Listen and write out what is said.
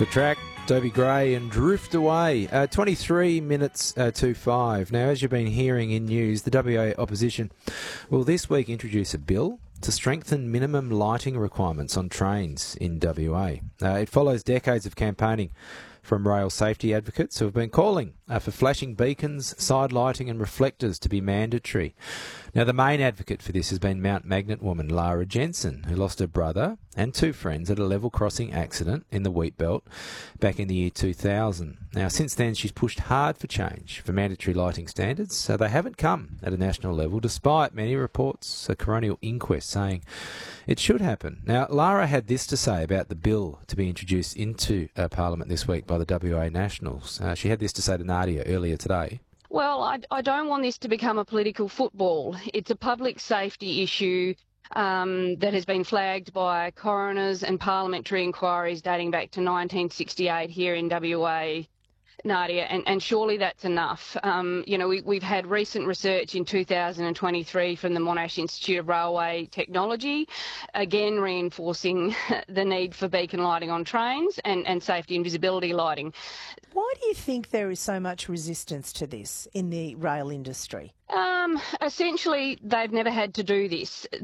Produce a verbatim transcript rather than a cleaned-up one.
Good track, Dobie Gray and Drift Away. Uh, twenty-three minutes uh, to five. Now, as you've been hearing in news, the W A opposition will this week introduce a bill to strengthen minimum lighting requirements on trains in W A. Uh, it follows decades of campaigning from rail safety advocates who have been calling uh, for flashing beacons, side lighting and reflectors to be mandatory. Now, the main advocate for this has been Mount Magnet woman Lara Jensen, who lost her brother and two friends at a level crossing accident in the Wheat Belt back in the year two thousand. Now, since then, she's pushed hard for change for mandatory lighting standards, so they haven't come at a national level, despite many reports, a coronial inquest saying it should happen. Now, Lara had this to say about the bill to be introduced into uh, Parliament this week by the W A Nationals. Uh, she had this to say to Nadia earlier today. Well, I, I don't want this to become a political football. It's a public safety issue um, that has been flagged by coroners and parliamentary inquiries dating back to nineteen sixty-eight here in W A, Nadia, and, and surely that's enough. Um, you know, we, we've had recent research in two thousand twenty-three from the Monash Institute of Railway Technology, again reinforcing the need for beacon lighting on trains and, and safety and visibility lighting. Why do you think there is so much resistance to this in the rail industry? Um, essentially, they've never had to do this.